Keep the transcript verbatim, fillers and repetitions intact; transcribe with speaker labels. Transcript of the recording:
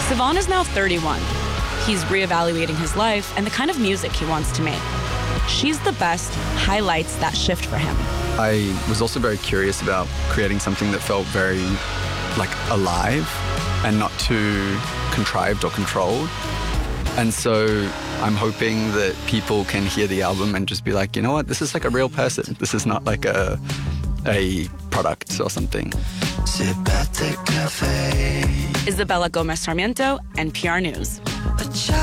Speaker 1: Sivan is now thirty-one. He's reevaluating his life and the kind of music he wants to make. She's the Best highlights that shift for him.
Speaker 2: I was also very curious about creating something that felt very, like, alive and not too contrived or controlled. And so I'm hoping that people can hear the album and just be like, you know what, this is like a real person. This is not like a, a product or something.
Speaker 1: Isabella Gomez Sarmiento, N P R News.